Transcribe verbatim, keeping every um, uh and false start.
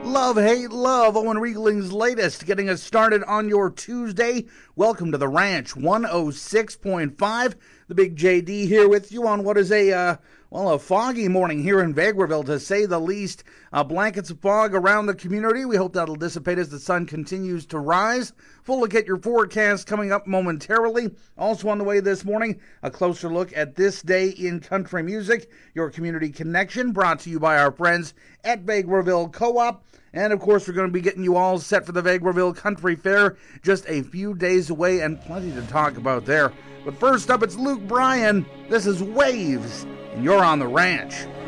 Love, hate, love. Owen Riegling's latest, getting us started on your Tuesday. Welcome to the Ranch, one oh six point five. The Big J D here with you on what is a, uh, well, a foggy morning here in Vegreville, to say the least. Uh, blankets of fog around the community. We hope that'll dissipate as the sun continues to rise. Full look at your forecast coming up momentarily. Also on the way this morning, a closer look at this day in country music. Your community connection brought to you by our friends at Vegreville Co-op. And, of course, we're going to be getting you all set for the Vegreville Country Fair just a few days away, and plenty to talk about there. But first up, it's Luke Bryan. This is Waves, and you're on the Ranch.